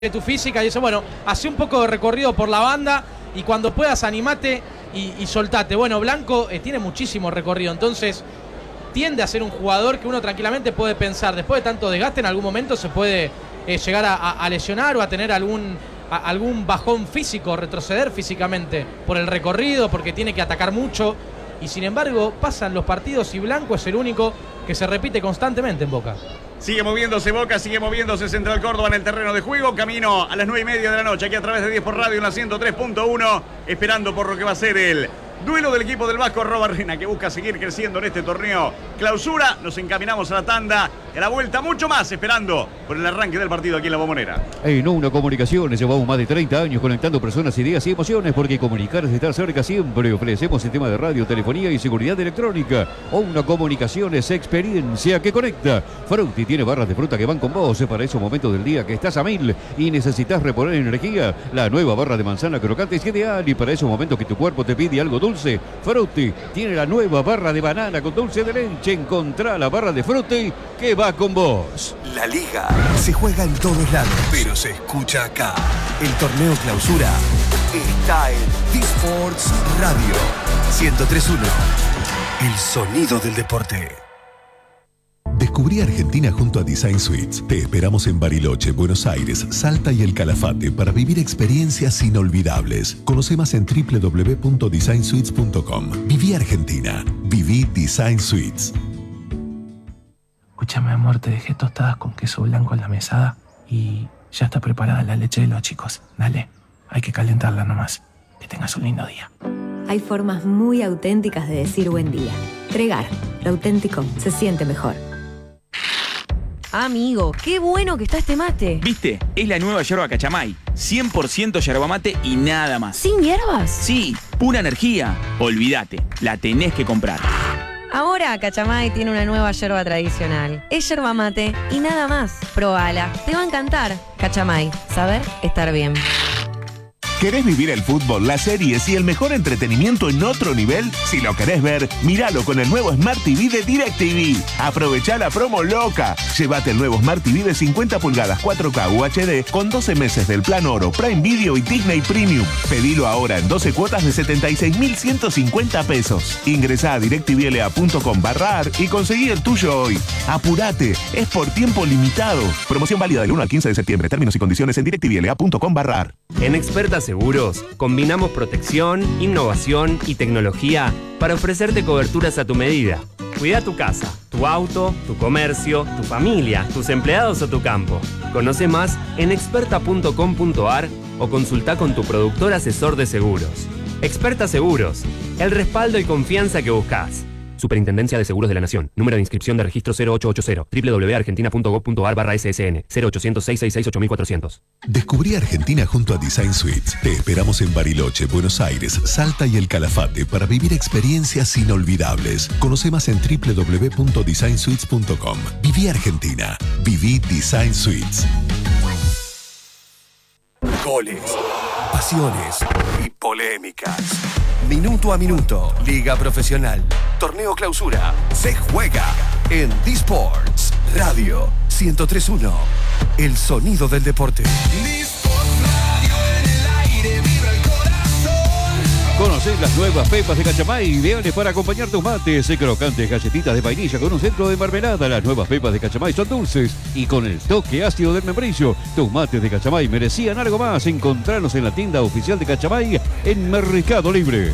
tu física y dice, bueno, hace un poco de recorrido por la banda y cuando puedas animate y soltate. Bueno, Blanco tiene muchísimo recorrido, entonces tiende a ser un jugador que uno tranquilamente puede pensar, después de tanto desgaste, en algún momento se puede llegar a lesionar o a tener algún bajón físico, retroceder físicamente por el recorrido, porque tiene que atacar mucho. Y sin embargo, pasan los partidos y Blanco es el único que se repite constantemente en Boca. Sigue moviéndose Boca, sigue moviéndose Central Córdoba en el terreno de juego. Camino a las 9:30 de la noche, aquí a través de 10 por radio en la 103.1. Esperando por lo que va a ser el duelo del equipo del Vasco Arrobarrena, que busca seguir creciendo en este torneo clausura. Nos encaminamos a la tanda, a la vuelta mucho más, esperando por el arranque del partido aquí en La Bombonera. En Una Comunicaciones llevamos más de 30 años conectando personas, ideas y emociones, porque comunicar es estar cerca siempre. Ofrecemos sistema de radio, telefonía y seguridad electrónica. Una Comunicaciones, experiencia que conecta. Frutti tiene barras de fruta que van con vos para esos momentos del día que estás a 1000 y necesitas reponer energía. La nueva barra de manzana crocante es ideal y para esos momentos que tu cuerpo te pide algo dulce. Frutti tiene la nueva barra de banana con dulce de leche. Encontrá la barra de Frutti que va con vos. La Liga se juega en todos lados, pero se escucha acá. El torneo clausura está en D-Sports Radio 103.1. El sonido del deporte. Descubrí Argentina junto a Design Suites. Te esperamos en Bariloche, Buenos Aires, Salta y El Calafate para vivir experiencias inolvidables. Conoce más en www.designsuites.com. Viví Argentina. Viví Design Suites. Escúchame, amor, te dejé tostadas con queso blanco en la mesada y ya está preparada la leche de los chicos. Dale, hay que calentarla nomás. Que tengas un lindo día. Hay formas muy auténticas de decir buen día. Tregar, lo auténtico se siente mejor. Amigo, qué bueno que está este mate. ¿Viste? Es la nueva yerba Cachamay. 100% yerba mate y nada más. ¿Sin hierbas? Sí, pura energía. Olvídate, la tenés que comprar. Ahora Cachamay tiene una nueva yerba tradicional. Es yerba mate y nada más. Probala, te va a encantar. Cachamay, saber estar bien. ¿Querés vivir el fútbol, las series y el mejor entretenimiento en otro nivel? Si lo querés ver, míralo con el nuevo Smart TV de DirecTV. Aprovechá la promo loca. Llévate el nuevo Smart TV de 50 pulgadas 4K UHD con 12 meses del plan Oro, Prime Video y Disney Premium. Pedilo ahora en 12 cuotas de 76.150 pesos. Ingresá a directvla.com/ar y conseguí el tuyo hoy. Apurate, es por tiempo limitado. Promoción válida del 1 al 15 de septiembre. Términos y condiciones en directvla.com/ar. En Experta Seguros, combinamos protección, innovación y tecnología para ofrecerte coberturas a tu medida. Cuida tu casa, tu auto, tu comercio, tu familia, tus empleados o tu campo. Conoce más en experta.com.ar o consulta con tu productor asesor de seguros. Experta Seguros, el respaldo y confianza que buscas. Superintendencia de Seguros de la Nación. Número de inscripción de registro 0880 www.argentina.gov.ar/SSN 0800-666-8400. Descubrí Argentina junto a Design Suites. Te esperamos en Bariloche, Buenos Aires, Salta y El Calafate para vivir experiencias inolvidables. Conoce más en www.designsuites.com. Viví Argentina. Viví Design Suites. Goles, pasiones y polémicas. Minuto a minuto, Liga Profesional, Torneo Clausura, se juega en D-Sports Radio 103.1. El sonido del deporte. Conocés las nuevas pepas de Cachamay, ideales para acompañar tus mates. Crocantes galletitas de vainilla con un centro de mermelada. Las nuevas pepas de Cachamay son dulces y con el toque ácido del membrillo. Tus mates de Cachamay merecían algo más. Encontranos en la tienda oficial de Cachamay en Mercado Libre.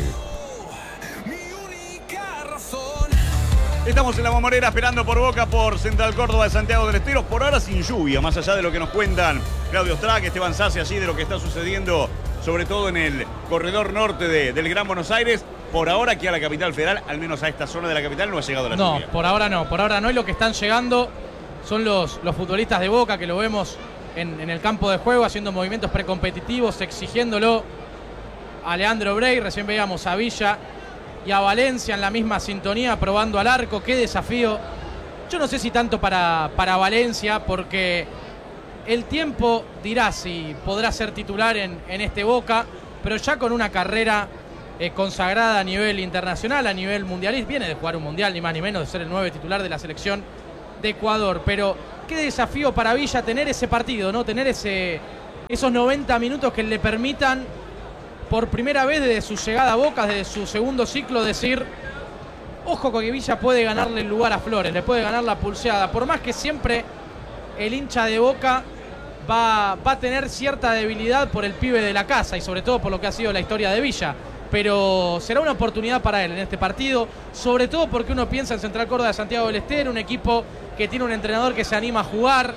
Estamos en La Bombonera esperando por Boca, por Central Córdoba de Santiago del Estero. Por ahora sin lluvia, más allá de lo que nos cuentan Claudio Strack, Esteban Sassi, allí de lo que está sucediendo, sobre todo en el corredor norte del Gran Buenos Aires. Por ahora aquí a la capital federal, al menos a esta zona de la capital, no ha llegado la lluvia. No, por ahora no. Y lo que están llegando son los futbolistas de Boca, que lo vemos en el campo de juego, haciendo movimientos precompetitivos, exigiéndolo a Leandro Brey. Recién veíamos a Villa y a Valencia en la misma sintonía, probando al arco. Qué desafío. Yo no sé si tanto para Valencia, porque el tiempo dirá si podrá ser titular en este Boca, pero ya con una carrera consagrada a nivel internacional, a nivel mundialista. Viene de jugar un mundial, ni más ni menos, de ser el 9 titular de la selección de Ecuador. Pero qué desafío para Villa tener ese partido, ¿no? Tener ese esos 90 minutos que le permitan, por primera vez desde su llegada a Boca, desde su segundo ciclo, decir, ojo que Villa puede ganarle el lugar a Flores, le puede ganar la pulseada. Por más que siempre el hincha de Boca va a tener cierta debilidad por el pibe de la casa y sobre todo por lo que ha sido la historia de Villa. Pero será una oportunidad para él en este partido, sobre todo porque uno piensa en Central Córdoba de Santiago del Estero, un equipo que tiene un entrenador que se anima a jugar,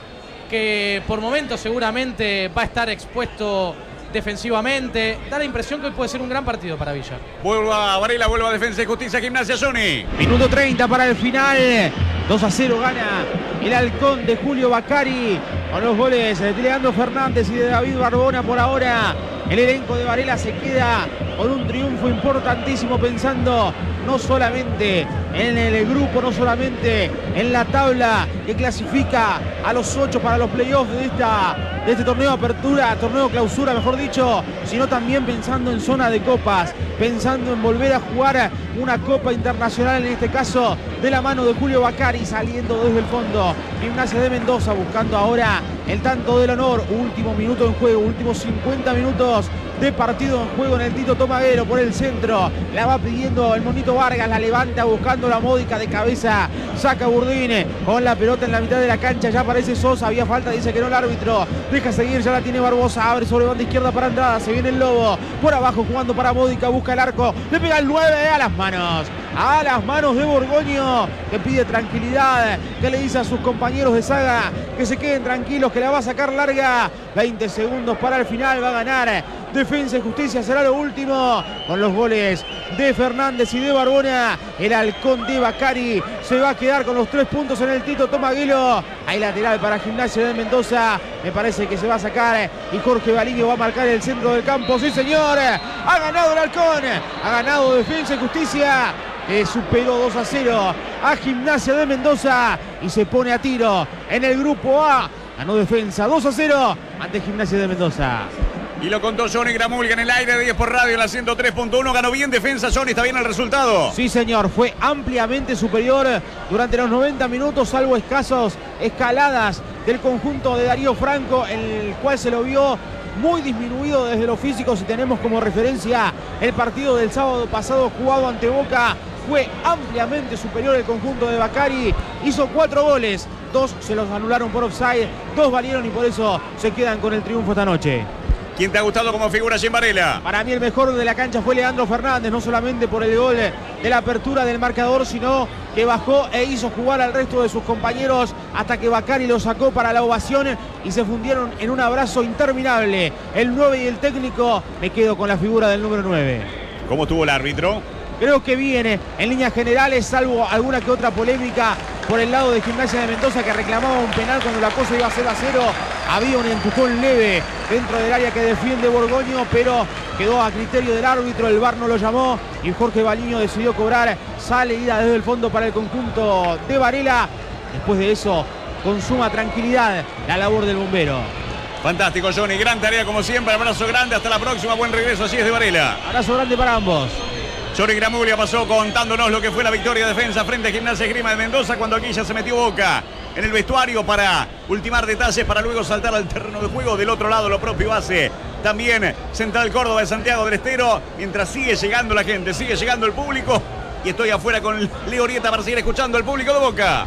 que por momentos seguramente va a estar expuesto defensivamente. Da la impresión que hoy puede ser un gran partido para Villa. Vuelva Varela, vuelva Defensa y Justicia, Gimnasia, Johnny. Minuto 30 para el final. 2-0 gana el Halcón de Julio Bacari con los goles de Leandro Fernández y de David Barbona. Por ahora el elenco de Varela se queda con un triunfo importantísimo, pensando no solamente en el grupo, no solamente en la tabla que clasifica a los 8 para los playoffs de este torneo de apertura, torneo clausura mejor dicho, sino también pensando en zona de copas, pensando en volver a jugar una copa internacional, en este caso de la mano de Julio Bacari, saliendo desde el fondo. Gimnasia de Mendoza buscando ahora el tanto del honor. Último minuto en juego, últimos 50 minutos de partido en juego en el Tito Tomaguero por el centro. La va pidiendo el Monito Vargas, la levanta buscando la módica de cabeza. Saca Burdine con la pelota en la mitad de la cancha. Ya aparece Sosa, había falta, dice que no el árbitro. Deja seguir, ya la tiene Barbosa. Abre sobre banda izquierda para Andrada. Se viene el Lobo. Por abajo jugando para Módica, busca el arco. Le pega el 9 a las manos. A las manos de Borgoño, que pide tranquilidad, que le dice a sus compañeros de saga que se queden tranquilos, que la va a sacar larga. 20 segundos para el final, va a ganar Defensa y Justicia, será lo último con los goles de Fernández y de Barbona. El Halcón de Bacari se va a quedar con los 3 puntos en el Tito Tomaguelo. Hay lateral para Gimnasia de Mendoza, me parece que se va a sacar y Jorge Baliño va a marcar el centro del campo. Sí señor, ha ganado el Halcón, ha ganado Defensa y Justicia, que superó 2-0 a Gimnasia de Mendoza y se pone a tiro en el grupo A. Ganó Defensa 2-0 ante Gimnasia de Mendoza. Y lo contó Johnny Gramulga en el aire de 10 por radio en la 103.1. Ganó bien Defensa, Johnny, ¿está bien el resultado? Sí señor, fue ampliamente superior durante los 90 minutos, salvo escasos escaladas del conjunto de Darío Franco, el cual se lo vio muy disminuido desde lo físico. Si tenemos como referencia el partido del sábado pasado jugado ante Boca, fue ampliamente superior el conjunto de Bacari. Hizo 4 goles, 2 se los anularon por offside, 2 valieron y por eso se quedan con el triunfo esta noche. ¿Quién te ha gustado como figura allí en Varela? Para mí el mejor de la cancha fue Leandro Fernández, no solamente por el gol de la apertura del marcador, sino que bajó e hizo jugar al resto de sus compañeros hasta que Bacari lo sacó para la ovación y se fundieron en un abrazo interminable. El 9 y el técnico, me quedo con la figura del número 9. ¿Cómo estuvo el árbitro? Creo que viene en líneas generales, salvo alguna que otra polémica por el lado de Gimnasia de Mendoza, que reclamaba un penal cuando la cosa iba 0-0. Había un empujón leve dentro del área que defiende Borgoño, pero quedó a criterio del árbitro, el VAR no lo llamó y Jorge Baliño decidió cobrar salida desde el fondo para el conjunto de Varela. Después de eso, con suma tranquilidad, la labor del bombero. Fantástico, Johnny, gran tarea como siempre, abrazo grande, hasta la próxima, buen regreso, así es de Varela. Abrazo grande para ambos. Johnny Gramuglia pasó contándonos lo que fue la victoria de Defensa frente a Gimnasia Esgrima de Mendoza, cuando aquí ya se metió Boca en el vestuario para ultimar detalles, para luego saltar al terreno de juego. Del otro lado lo propio hace también Central Córdoba de Santiago del Estero, mientras sigue llegando la gente, sigue llegando el público, y estoy afuera con Leo Orieta para seguir escuchando al público de Boca.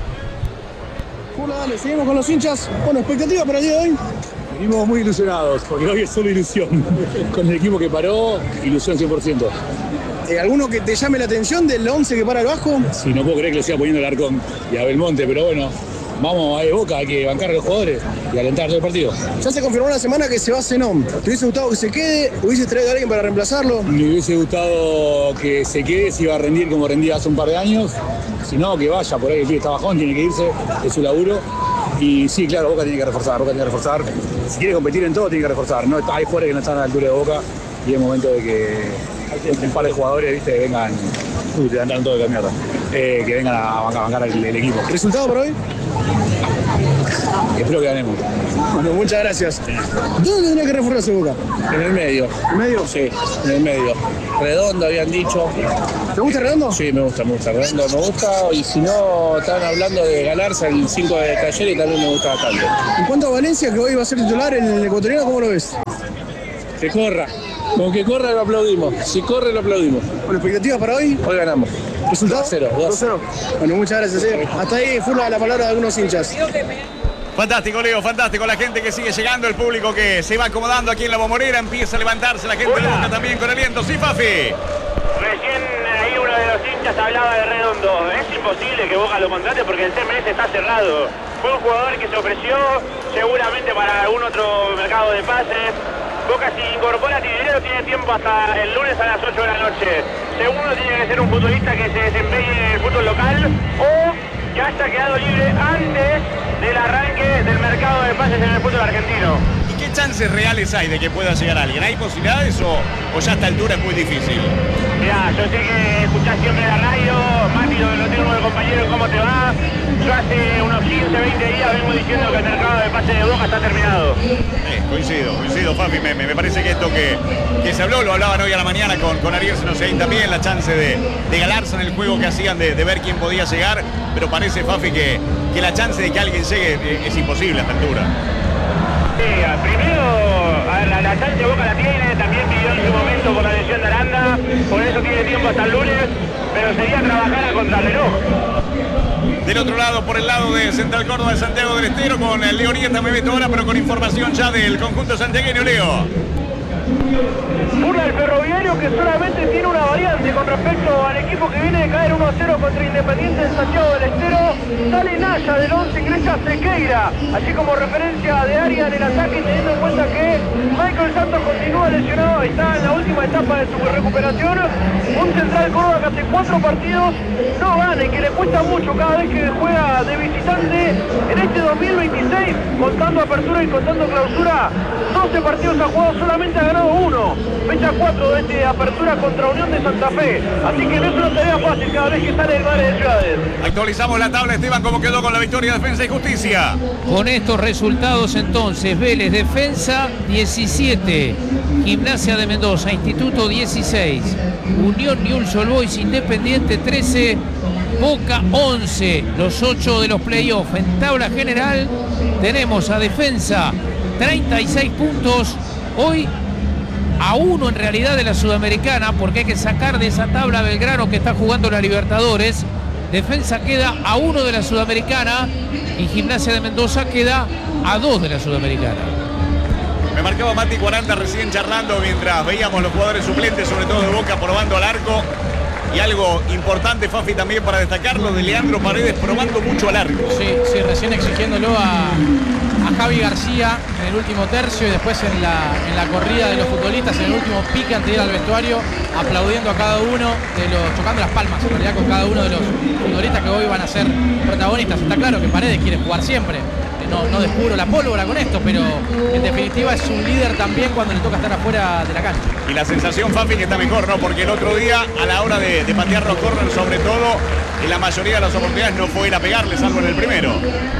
Bueno, dale, seguimos con los hinchas. Bueno, expectativa para el día de hoy. Venimos muy ilusionados, porque hoy es solo ilusión. Con el equipo que paró, ilusión 100%. ¿Alguno que te llame la atención del 11 que para el bajo? Sí, no puedo creer que le siga poniendo el Arcón y a Belmonte, pero bueno, vamos a Boca, hay que bancar a los jugadores y alentar todo el partido. Ya se confirmó la semana que se va Zenón. ¿Te hubiese gustado que se quede? ¿Hubiese traído a alguien para reemplazarlo? Me hubiese gustado que se quede, si iba a rendir como rendía hace un par de años. Si no, que vaya, por ahí el tío está bajón, tiene que irse, es su laburo. Y sí, claro, Boca tiene que reforzar. Si quiere competir en todo, tiene que reforzar. No, hay jugadores que no están a la altura de Boca y es momento de que un par de jugadores, viste, vengan. Te andaron todo de la mierda. Que vengan a bancar el equipo. ¿Resultado por hoy? Espero que ganemos. Bueno, muchas gracias. ¿Dónde tendría que reforzarse Boca? En el medio. ¿En el medio? Sí, en el medio. Redondo habían dicho. ¿Te gusta Redondo? Sí, me gusta Redondo, me gusta. Y si no, estaban hablando de Galarza, el 5 de Talleres, y también me gusta bastante. En cuanto a Valencia, que hoy va a ser titular en el ecuatoriano, ¿cómo lo ves? Que corra. Con que corra lo aplaudimos. Si corre lo aplaudimos. ¿Con expectativas para hoy? Hoy ganamos. ¿Resultado? 2-0. Bueno, muchas gracias. Hasta ahí fue la palabra de algunos hinchas. Fantástico, Leo, fantástico. La gente que sigue llegando, el público que se va acomodando aquí en la Bombonera, empieza a levantarse la gente de Boca también con aliento. Sí, Fafi. Recién ahí uno de los hinchas hablaba de Redondo. Es imposible que Boca lo contrate porque el CMS está cerrado. Fue un jugador que se ofreció seguramente para algún otro mercado de pases. Boca, si incorpora dinero, tiene tiempo hasta el lunes a las 8 de la noche. Segundo, tiene que ser un futbolista que se desempeñe en el fútbol local o que haya quedado libre antes del arranque del mercado de pases en el fútbol argentino. ¿Y qué chances reales hay de que pueda llegar alguien? ¿Hay posibilidades o ya a esta altura es muy difícil? Mirá, yo sé que escuchás siempre la radio, Mati, lo tengo de compañero, ¿cómo te va? Yo hace unos 15, 20 días vengo diciendo que el mercado de pases de Boca está terminado. Coincido, Fafi, me parece que esto que se habló, lo hablaban hoy a la mañana con Ariel Senosein también, la chance de Galarza en el juego que hacían de ver quién podía llegar, pero parece, Fafi, que la chance de que alguien llegue es imposible a esta altura. Sí, primero, a ver, la chance Boca la tiene, también pidió en su momento por la lesión de Aranda, por eso tiene tiempo hasta el lunes, pero sería trabajar a contrarreloj. Del otro lado, por el lado de Central Córdoba de Santiago del Estero, con el Leo Orienta, me meto ahora, pero con información ya del conjunto santiagueño, Leo. Burla el Ferroviario, que solamente tiene una variante con respecto al equipo que viene de caer 1-0 contra Independiente de Santiago del Estero. Sale Naya del 11, ingresa Sequeira, así como referencia de área en el ataque, teniendo en cuenta que Michael Santos continúa lesionado, está en la última etapa de su recuperación. Un Central Córdoba que hace 4 partidos no gana y que le cuesta mucho cada vez que juega de visitante en este 2026, contando apertura y contando clausura. 12 partidos ha jugado, solamente ha ganado 1. Fecha 4 de esta apertura contra Unión de Santa Fe. Así que no es una tarea fácil cada vez que sale el Madre de Ciudades. Actualizamos la tabla, Esteban, cómo quedó con la victoria de Defensa y Justicia. Con estos resultados entonces, Vélez Defensa 17, Gimnasia de Mendoza, Instituto 16, Unión Newell's Old Boys Independiente 13, Boca 11, los 8 de los playoffs. En tabla general tenemos a Defensa 36 puntos, hoy a 1 en realidad de la Sudamericana, porque hay que sacar de esa tabla a Belgrano que está jugando la Libertadores. Defensa queda a 1 de la Sudamericana y Gimnasia de Mendoza queda a 2 de la Sudamericana. Me marcaba Mati 40 recién charlando mientras veíamos los jugadores suplentes, sobre todo de Boca, probando al arco. Y algo importante, Fafi, también para destacarlo, de Leandro Paredes probando mucho al arco. Sí, recién exigiéndolo a Javi García en el último tercio y después en la corrida de los futbolistas, en el último pique antes de ir al vestuario, aplaudiendo a cada uno de los, tocando las palmas en realidad con cada uno de los futbolistas que hoy van a ser protagonistas. Está claro que Paredes quiere jugar siempre. No descubro la pólvora con esto, pero en definitiva es un líder también cuando le toca estar afuera de la cancha. Y la sensación, Fafi, que está mejor, ¿no? Porque el otro día, a la hora de patear los corners, sobre todo, en la mayoría de las oportunidades no fue ir a pegarle, salvo en el primero.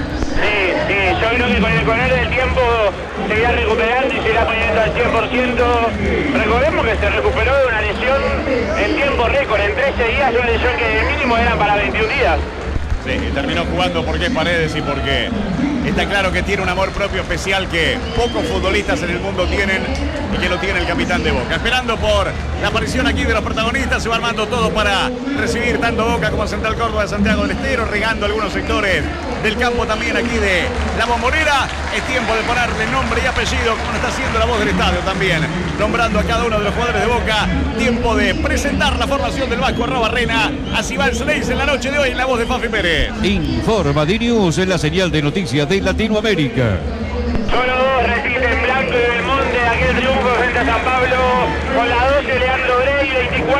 Sí, yo creo que con él el tiempo se irá recuperando y se irá poniendo al 100%. Recordemos que se recuperó de una lesión en tiempo récord, en 13 días, una lesión que de mínimo eran para 21 días. Sí, terminó jugando porque es Paredes y porque está claro que tiene un amor propio especial que pocos futbolistas en el mundo tienen y que lo tiene el capitán de Boca. Esperando por la aparición aquí de los protagonistas, se va armando todo para recibir tanto Boca como Central Córdoba de Santiago del Estero, regando algunos sectores del campo también aquí de la Bombonera. Es tiempo de ponerle nombre y apellido, como lo está haciendo la voz del estadio también, nombrando a cada uno de los jugadores de Boca. Tiempo de presentar la formación del Vasco Arrobarrena. Así va el Sleiss en la noche de hoy en la voz de Fafi Pérez. Informa D-News en la señal de noticias de Latinoamérica. Solo 2 resisten Blanco y Belmonte, aquel triunfo frente a San Pablo con la 12 Leandro Brey, 24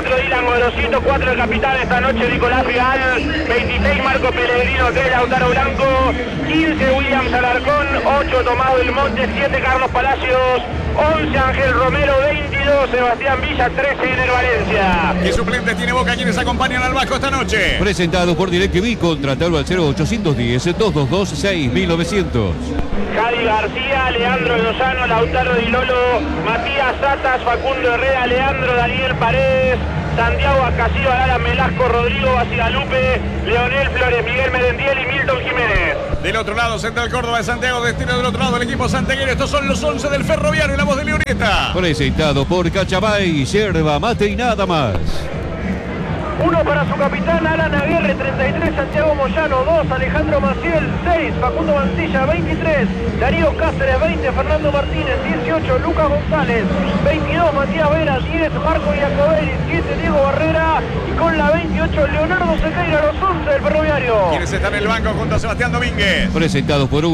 104 Dylan Gorosito, 4 el capitán esta noche Nicolás Vidal, 26 Marco Pellegrino, 3 Lautaro Blanco, 15 Williams Alarcón, 8 Tomás del Monte, 7 Carlos Palacios, 11 Ángel Romero, 22 Sebastián Villa, 13 Ener Valencia. ¿Qué suplentes tiene Boca quienes acompañan al Vasco esta noche? Presentado por DirecTV, contratalo al 0810-222-6900. Javi García, Leandro Lozano, Lautaro Di Lolo, Matías Satas, Facundo Herrera, Leandro Daniel Paredes, Santiago Acasillo, Alara Melasco, Rodrigo Basigalupe, Leonel Flores, Miguel Merendiel y Milton Jiménez. Del otro lado, Central Córdoba de Santiago, destino del otro lado del equipo santiaguero. Estos son los 11 del Ferroviario y la voz de Leoneta. Presentado por Cachamay, yerba mate y nada más. 1 para su capitán Alan Aguirre, 33 Santiago Moyano, 2 Alejandro Maciel, 6 Facundo Mancilla, 23 Darío Cáceres, 20 Fernando Martínez, 18 Lucas González, 22 Matías Vera, 10 Marco Iacobelli, 7 Diego Barrera y con la 28 Leonardo Sequeira, los 11 del Ferroviario. Quienes están en el banco junto a Sebastián Domínguez. Presentado por